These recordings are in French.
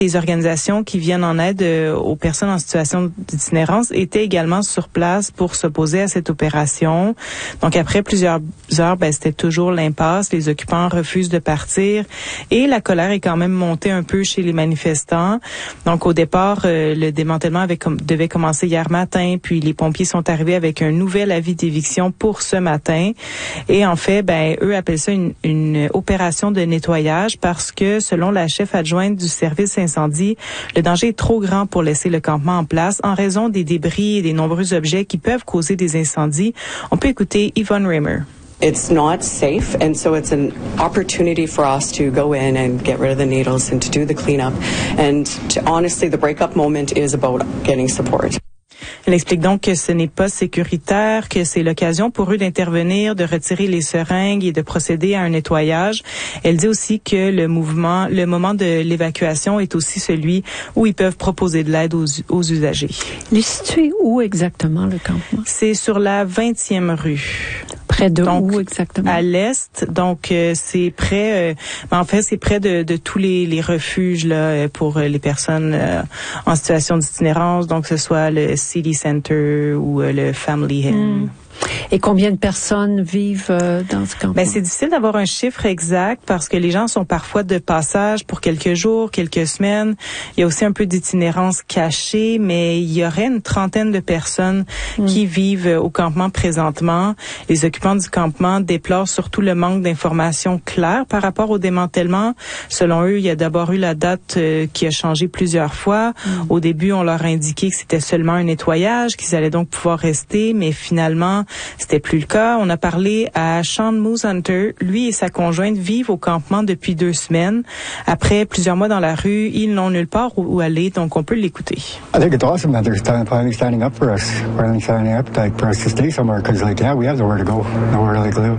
Les organisations qui viennent en aide aux personnes en situation d'itinérance étaient également sur place pour s'opposer à cette opération. Donc après plusieurs heures, c'était toujours l'impasse. Les occupants refusent de partir et la colère est quand même montée un peu chez les manifestants. Donc au départ, le démantèlement devait commencer hier matin, puis les pompiers sont arrivés avec un nouvel avis d'éviction pour ce matin. Et en fait, eux appellent ça une opération de nettoyage parce que selon la chef adjointe du service incendie, le danger est trop grand pour laisser le campement en place en raison des débris et des nombreux objets qui peuvent causer des incendies. On peut écouter Yvonne Raymer. It's not safe, and so it's an opportunity for us to go in and get rid of the needles and to do the cleanup. And honestly, the breakup moment is about getting support. Elle explique donc que ce n'est pas sécuritaire, que c'est l'occasion pour eux d'intervenir, de retirer les seringues et de procéder à un nettoyage. Elle dit aussi que le moment de l'évacuation est aussi celui où ils peuvent proposer de l'aide aux usagers. Il est situé où exactement, le campement? C'est sur la 20e rue. Près de donc, où exactement? À l'est. Donc, c'est près, c'est près de tous les refuges là pour les personnes en situation d'itinérance. Donc, que ce soit le City Center ou le Family Inn. Et combien de personnes vivent dans ce campement? C'est difficile d'avoir un chiffre exact parce que les gens sont parfois de passage pour quelques jours, quelques semaines. Il y a aussi un peu d'itinérance cachée, mais il y aurait une trentaine de personnes qui vivent au campement présentement. Les occupants du campement déplorent surtout le manque d'informations claires par rapport au démantèlement. Selon eux, il y a d'abord eu la date qui a changé plusieurs fois. Au début, on leur a indiqué que c'était seulement un nettoyage, qu'ils allaient donc pouvoir rester, mais finalement, c'était plus le cas. On a parlé à Sean Moose Hunter. Lui et sa conjointe vivent au campement depuis 2 semaines. Après plusieurs mois dans la rue, ils n'ont nulle part où aller, donc on peut l'écouter. I think it's awesome that they're finally standing up for us. Finally standing up for us to stay somewhere because, we have nowhere to go, nowhere to live.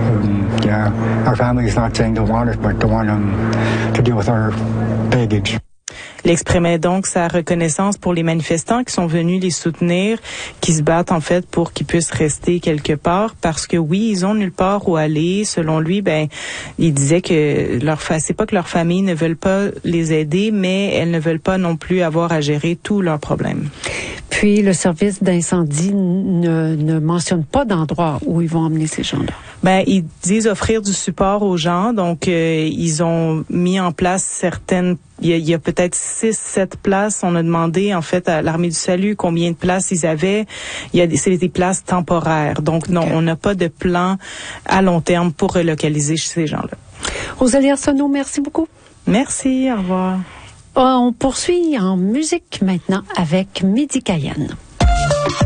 Our family is not saying don't want us, but don't want them to deal with our baggage. Il exprimait donc sa reconnaissance pour les manifestants qui sont venus les soutenir, qui se battent en fait pour qu'ils puissent rester quelque part parce que oui, ils ont nulle part où aller. Selon lui, il disait que c'est pas que leurs familles ne veulent pas les aider, mais elles ne veulent pas non plus avoir à gérer tous leurs problèmes. Puis le service d'incendie ne mentionne pas d'endroit où ils vont emmener ces gens-là. Ils disent offrir du support aux gens, donc ils ont mis en place certaines. Il y a peut-être 6-7 places. On a demandé en fait à l'Armée du Salut combien de places ils avaient. C'est des places temporaires. Donc non, on n'a pas de plan à long terme pour relocaliser ces gens-là. Rosalie Arsenault, merci beaucoup. Merci, au revoir. On poursuit en musique maintenant avec Midi Cayenne.